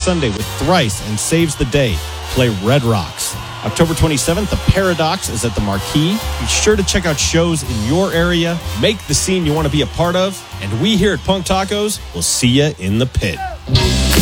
Sunday with Thrice and Saves the Day. Play Red Rocks. October 27th, The Paradox is at the Marquee. Be sure to check out shows in your area. Make the scene you want to be a part of. And we here at Punk Tacos will see you in the pit.